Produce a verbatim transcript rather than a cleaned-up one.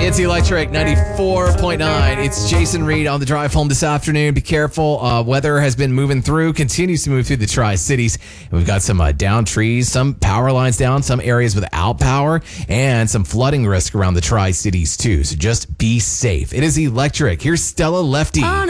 It's Electric ninety-four point nine. It's Jason Reed on the drive home this afternoon. Be careful. Uh, weather has been moving through, continues to move through the Tri-Cities. And we've got some uh, down trees, some power lines down, some areas without power, and some flooding risk around the Tri-Cities too. So just be safe. It is Electric. Here's Stella Lefty.